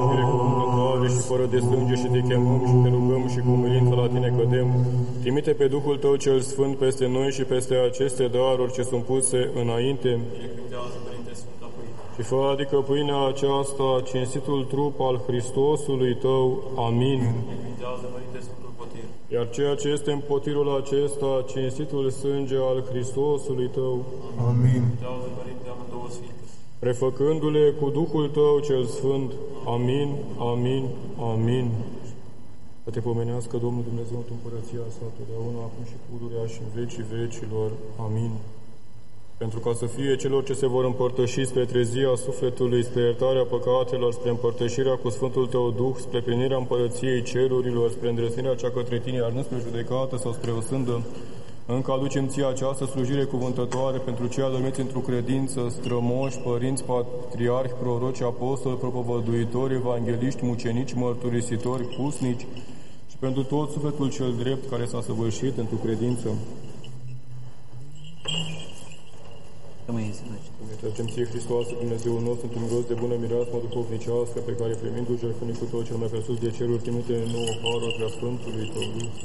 Binecuvântare și fără de sânge și te chemăm și te rugăm și cu umilință la tine cădem. Trimite pe Duhul Tău cel Sfânt peste noi și peste aceste daruri ce sunt puse înainte. Și fă adică pâinea aceasta, cinstitul trup al Hristosului Tău. Amin. Iar ceea ce este în potirul acesta, cinstitul sânge al Hristosului Tău. Amin. Prefăcându-le cu Duhul Tău cel Sfânt. Amin, amin, amin. Să te pomenească Domnul Dumnezeu în împărăția sa, totdeauna, acum și pururea și în vecii vecilor. Amin. Pentru ca să fie celor ce se vor împărtăși spre trezia sufletului, spre iertarea păcatelor, spre împărtășirea cu Sfântul Tău Duh, spre plinirea împărăției cerurilor, spre îndrăznirea cea către tine, iar nu spre judecată sau spre o sândă, încă aducem ție această slujire cuvântătoare pentru cei adormiți într-o credință, strămoși, părinți, patriarhi, proroci, apostoli, propovăduitori, evangeliști, mucenici, mărturisitori, pusnici și pentru tot sufletul cel drept care s-a săvârșit într-o credință. Mergem ție, Hristoase, Dumnezeul nostru, într-un miros de bună mireasmă duhovnicească, pe care, primindu-l jertfănicul Tău cel mai presus de ceruri, trimite nouă harul prea Sfântului Tău Duh.